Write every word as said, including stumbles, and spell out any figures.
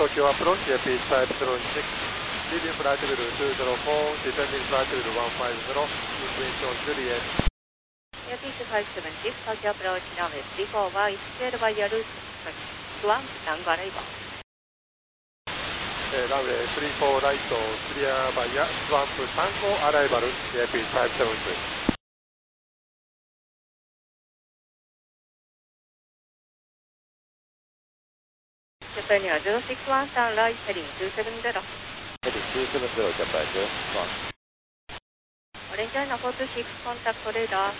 Tokyo approach, Airfield five zero six, leading flight level two zero four, descending flight level one five zero, wind on Juliet. Airfield five seven six, Tokyo approach, runway three four one, Israel via route one, Tango arrival. ランウェイスリーフォーライト、クリアバイヤ、スワンプさん号アライバル、エアピーファイブセブンス。 Japan Air zero six one Sunrise heading two seven zero. Heading two seven zero, Japan zero six one. Orange China four two six, contact radar.